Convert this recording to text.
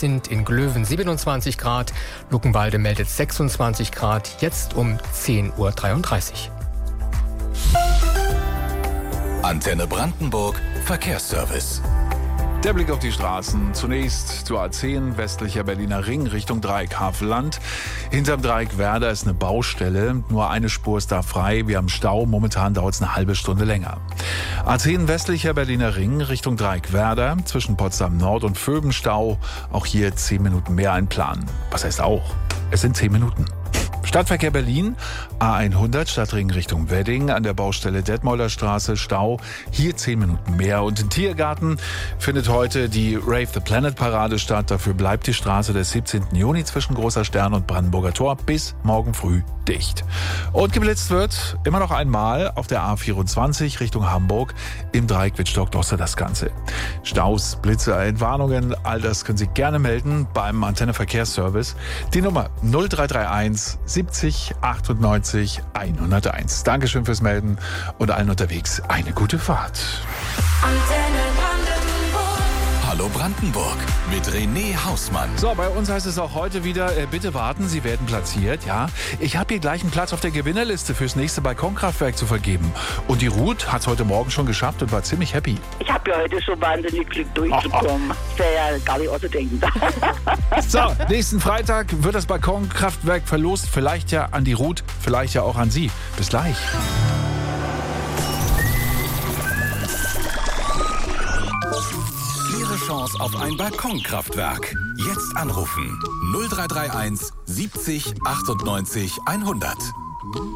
sind in Glöwen 27 Grad, Luckenwalde meldet 26 Grad, jetzt um 10.33 Uhr. Antenne Brandenburg, Verkehrsservice. Der Blick auf die Straßen. Zunächst zur A10, westlicher Berliner Ring, Richtung Dreieck Havelland. Hinterm Dreieck Werder ist eine Baustelle. Nur eine Spur ist da frei. Wir haben Stau. Momentan dauert es eine halbe Stunde länger. A10, westlicher Berliner Ring, Richtung Dreieck Werder. Zwischen Potsdam Nord und Vöben Stau. Auch hier 10 Minuten mehr einplanen. Was heißt auch? Es sind 10 Minuten. Stadtverkehr Berlin, A100, Stadtring Richtung Wedding, an der Baustelle Detmolder Straße, Stau, hier 10 Minuten mehr. Und im Tiergarten findet heute die Rave the Planet Parade statt. Dafür bleibt die Straße des 17. Juni zwischen Großer Stern und Brandenburger Tor bis morgen früh dicht. Und geblitzt wird immer noch einmal auf der A24 Richtung Hamburg. Im Dreieck Wittstock-Doster das Ganze. Staus, Blitze, Entwarnungen, all das können Sie gerne melden beim Antenne Verkehrsservice. Die Nummer 0331 70 98 101. Dankeschön fürs Melden und allen unterwegs eine gute Fahrt. Antenne Brandenburg. Hallo Brandenburg mit René Hausmann. So, bei uns heißt es auch heute wieder, bitte warten, Sie werden platziert. Ja, ich habe hier gleich einen Platz auf der Gewinnerliste fürs nächste Balkonkraftwerk zu vergeben. Und die Ruth hat es heute Morgen schon geschafft und war ziemlich happy. Ich habe ja heute schon wahnsinnig Glück durchgekommen. Das wäre ja gar nicht auszudenken. So, nächsten Freitag wird das Balkonkraftwerk verlost. Vielleicht ja an die Ruth, vielleicht ja auch an Sie. Bis gleich. Ihre Chance auf ein Balkonkraftwerk. Jetzt anrufen 0331 70 98 100.